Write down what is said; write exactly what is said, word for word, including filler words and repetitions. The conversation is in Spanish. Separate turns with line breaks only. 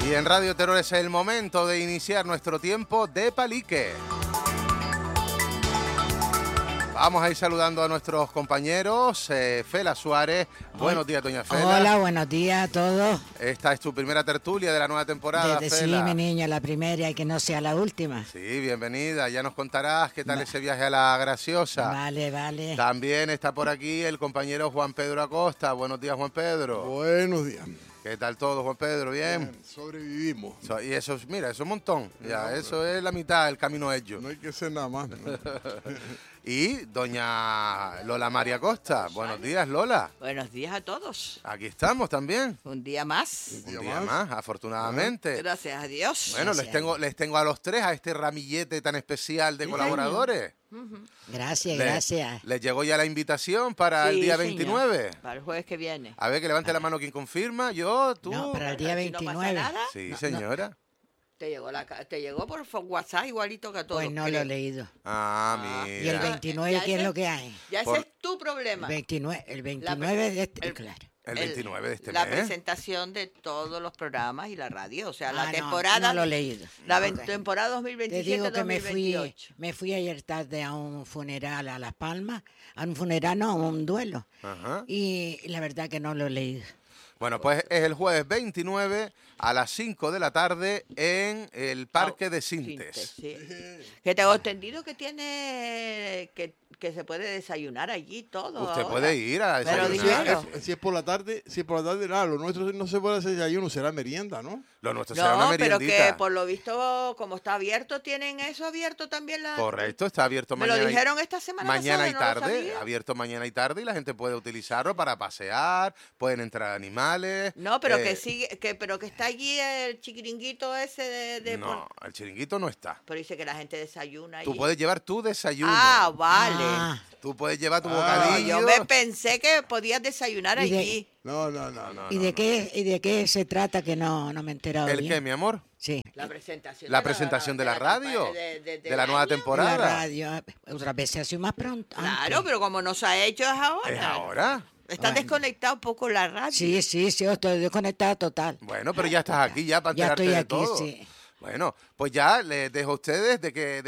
Y en Radio Terror es el momento de iniciar nuestro tiempo de palique. Vamos a ir saludando a nuestros compañeros. eh, Fela Suárez. Buenos días, doña Fela.
Hola, buenos días a todos.
Esta es tu primera tertulia de la nueva temporada,
Desde,
Fela.
sí, mi niña, la primera y que no sea la última.
Sí, bienvenida. Ya nos contarás qué tal Va. ese viaje a la Graciosa.
Vale, vale.
También está por aquí el compañero Juan Pedro Acosta. Buenos días, Juan Pedro.
Buenos días.
¿Qué tal todo, Juan Pedro? ¿Bien?
Bien, sobrevivimos.
So, y eso, mira, eso es un montón. Ya, eso es la mitad del camino hecho.
No hay que ser nada más, ¿no?
Y doña Lola María Costa. Buenos días, Lola.
Buenos días a todos.
Aquí estamos también.
Un día más.
Un día, día más? más, afortunadamente.
Gracias a Dios.
Bueno,
Gracias.
les tengo, les tengo a los tres a este ramillete tan especial de sí, colaboradores.
Uh-huh.
Gracias,
le,
gracias.
¿Les llegó ya la invitación para sí, el día veintinueve?
Señor. Para el jueves que viene.
A ver, que levante la mano quien confirma. Yo, tú.
No, para el día veintinueve.
¿No pasa nada?
Sí,
no,
señora.
No.
Te llegó, la, te llegó por WhatsApp igualito que a todos.
Pues no
creo.
lo he leído.
Ah, mira.
¿Y el veintinueve qué es lo que hay?
Ya
por...
ese es tu problema.
El veintinueve, el veintinueve de este,
el,
claro.
El veintinueve de este
la
mes.
La presentación de todos los programas y la radio. O sea,
ah,
la
no,
temporada.
No lo he leído.
La okay. temporada dos mil veintisiete
Te digo que
dos mil veintiocho.
me fui, me fui ayer tarde a un funeral a Las Palmas. A un funeral, no, a un duelo.
Ajá.
Y la verdad que no lo he leído.
Bueno, pues es el jueves veintinueve a las cinco de la tarde en el Parque oh, de Sintes.
Sintes sí. Que tengo entendido que tiene que, que se puede desayunar allí todo.
Usted
ahora.
puede ir a desayunar.
Pero
si, es, si es por la tarde, si es por la tarde, nada, lo nuestro no se puede hacer desayuno, será merienda, ¿no?
Lo nuestro
no,
será una meriendita.
pero que por lo visto, como está abierto, tienen eso abierto también. La...
Correcto, está abierto
Me
mañana.
lo dijeron esta semana
Mañana
pasada,
y
no
tarde, abierto mañana y tarde y la gente puede utilizarlo para pasear, pueden entrar animales.
No, pero
eh,
que sigue, que pero que está allí el chiquiringuito ese de... de
no,
por...
el chiringuito no está.
Pero dice que la gente desayuna allí.
Tú puedes llevar tu desayuno.
Ah, vale.
Ah.
Tú puedes llevar tu
ah,
bocadillo.
Yo me pensé que podías desayunar allí.
De... No, no, no, no.
¿Y
no,
de
no.
qué y de qué se trata que no, no me he enterado
¿El
bien?
qué, mi amor?
Sí.
La presentación.
La
de
presentación
la,
de la, de la radio, de, de, de, de la nueva
año.
temporada.
De la radio, otra vez se hace más pronto.
Claro,
antes.
pero como no se ha hecho es ahora.
¿Es ahora?
Estás
bueno.
desconectado un poco la radio.
Sí, sí, sí, estoy desconectada total.
Bueno, pero ya estás aquí ya para
ya
enterarte
estoy
de
aquí,
todo.
sí.
Bueno, pues ya les dejo a ustedes de que...